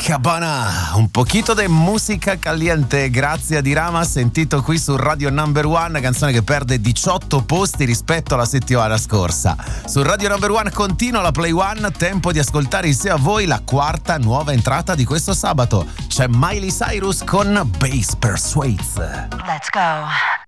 Copacabana, un pochito di musica caliente, grazie a Dirama, sentito qui su Radio Number One, canzone che perde 18 posti rispetto alla settimana scorsa. Su Radio Number One continua la Play One, tempo di ascoltare insieme a voi la quarta nuova entrata di questo sabato. C'è Miley Cyrus con Bass Persuades. Let's go.